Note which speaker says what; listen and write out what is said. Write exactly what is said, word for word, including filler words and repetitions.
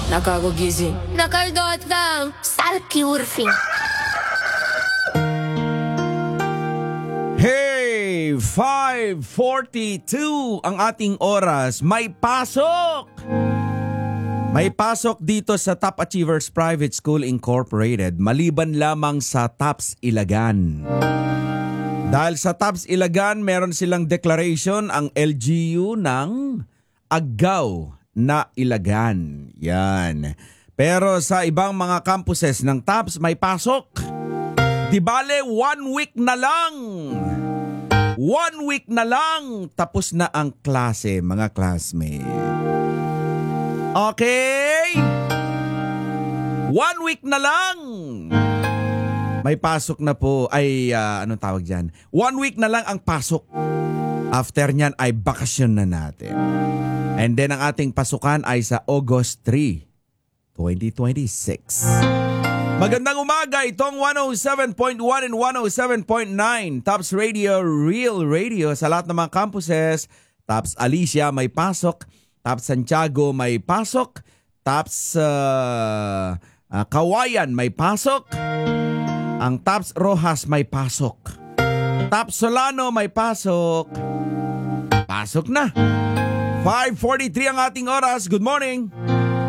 Speaker 1: Nakagugising. Nakagotang. Salki urfi.
Speaker 2: Hey! five forty-two ang ating oras. May pasok! May pasok dito sa Top Achievers Private School Incorporated maliban lamang sa TOPS Ilagan. Dahil sa TOPS Ilagan, meron silang declaration ang L G U ng Agao na Ilagan. Yan. Pero sa ibang mga campuses ng TOPS may pasok. Di bale, one week na lang. One week na lang. Tapos na ang klase, mga classmates. Okay? One week na lang. May pasok na po. Ay, uh, anong tawag dyan? One week na lang ang pasok. After nyan ay bakasyon na natin. And then ang ating pasukan ay sa August third, twenty twenty-six. Magandang umaga, itong one oh seven point one and one oh seven point nine TOPS Radio, Real Radio sa lahat ng mga campuses. TOPS Alicia may pasok, TOPS Santiago may pasok, TOPS uh, uh, Kawayan may pasok, ang TOPS Rojas may pasok, TOPS Solano may pasok. Pasok na. five forty-three ang ating oras. Good morning.